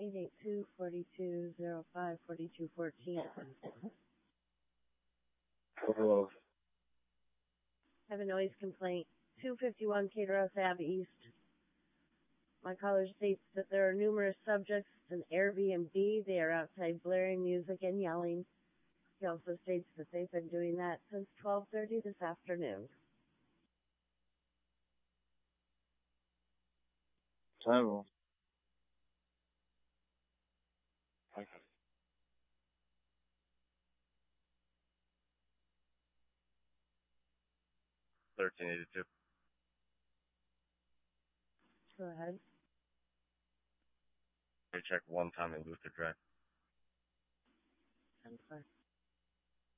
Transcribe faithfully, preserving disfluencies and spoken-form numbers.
eight eight two, four two zero five, four two one four. Hello. I have a noise complaint. two fifty-one Cateros Ave East. My caller states that there are numerous subjects in Airbnb. They are outside blaring music and yelling. He also states that they've been doing that since twelve thirty this afternoon. Terrible. Okay. thirteen eighty-two. Go ahead. Let me check one time in Luther Drive. ten four.